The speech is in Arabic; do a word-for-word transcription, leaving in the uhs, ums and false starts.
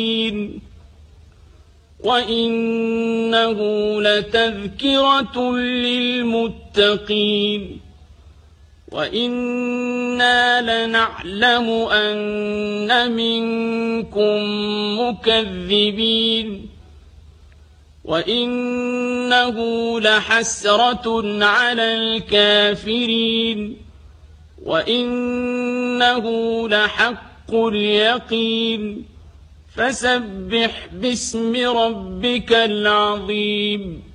وإنه لتذكرة للمتقين وإنا لنعلم أن منكم مكذبين وإنه لحسرة على الكافرين وإنه لحق اليقين فسبح باسم ربك العظيم.